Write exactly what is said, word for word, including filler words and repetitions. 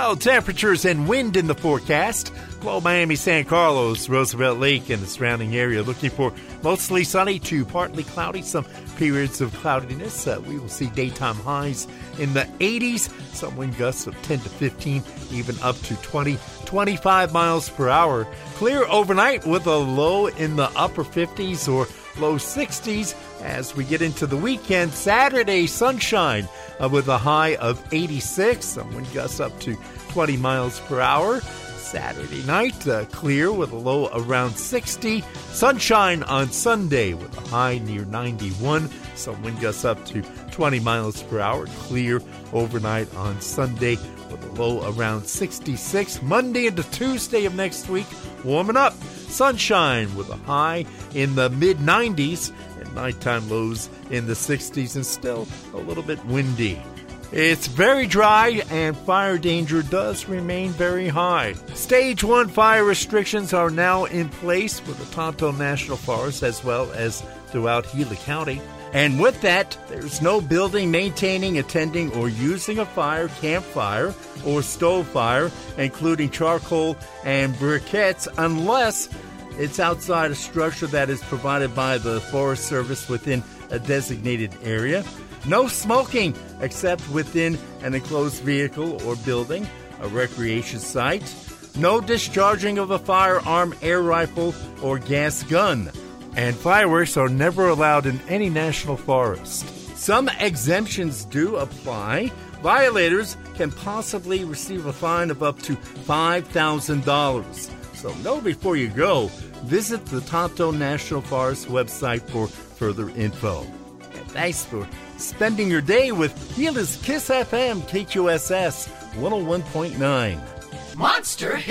Mild temperatures and wind in the forecast. Below Miami, San Carlos, Roosevelt Lake, and the surrounding area looking for mostly sunny to partly cloudy. Some periods of cloudiness. Uh, we will see daytime highs in the eighties. Some wind gusts of ten to fifteen, even up to twenty, twenty-five miles per hour. Clear overnight with a low in the upper fifties or low sixties. As we get into the weekend, Saturday, sunshine uh, with a high of eighty-six. Some wind gusts up to twenty miles per hour. Saturday night, uh, clear with a low around sixty. Sunshine on Sunday with a high near ninety-one. Some wind gusts up to twenty miles per hour. Clear overnight on Sunday with a low around sixty-six. Monday into Tuesday of next week, warming up. Sunshine with a high in the mid nineties and nighttime lows in the sixties and still a little bit windy. It's very dry and fire danger does remain very high. Stage one fire restrictions are now in place for the Tonto National Forest as well as throughout Gila County. And with that, there's no building, maintaining, attending, or using a fire, campfire, or stove fire, including charcoal and briquettes, unless it's outside a structure that is provided by the Forest Service within a designated area. No smoking except within an enclosed vehicle or building, a recreation site. No discharging of a firearm, air rifle, or gas gun. And fireworks are never allowed in any national forest. Some exemptions do apply. Violators can possibly receive a fine of up to five thousand dollars. So know before you go, visit the Tonto National Forest website for further info. And thanks for spending your day with Gila's Kiss F M K Q S S one oh one point nine. Monster